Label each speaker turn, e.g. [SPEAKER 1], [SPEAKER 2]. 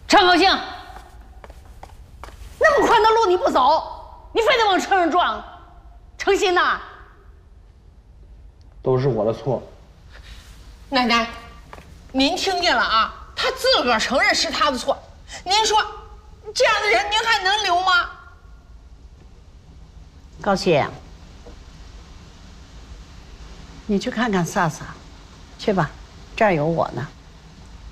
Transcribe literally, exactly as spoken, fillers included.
[SPEAKER 1] 常高兴，那么宽的路你不走，你非得往车上撞，成心呐？
[SPEAKER 2] 都是我的错。
[SPEAKER 3] 奶奶，您听见了啊？他自个儿承认是他的错，您说这样的人您还能留吗？
[SPEAKER 1] 高兴，你去看看萨萨，去吧，这儿有我呢。